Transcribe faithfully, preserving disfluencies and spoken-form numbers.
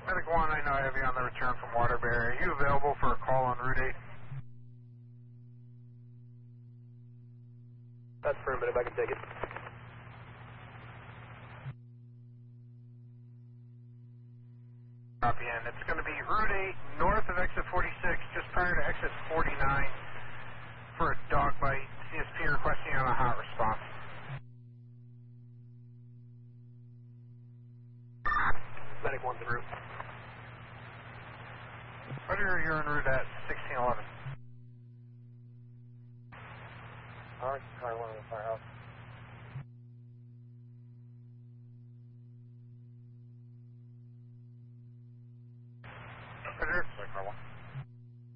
Medic one, I know I have you on the return from Waterbury. Are you available for a call on Route eight? That's affirmative, I can take it. Copy in. It's going to be Route eight, north of exit forty-six, just prior to exit forty-nine for a dog bite. C S P requesting on a hot response. Medic one's en route. Roger, you're en route at sixteen eleven. Alright, car one in the firehouse.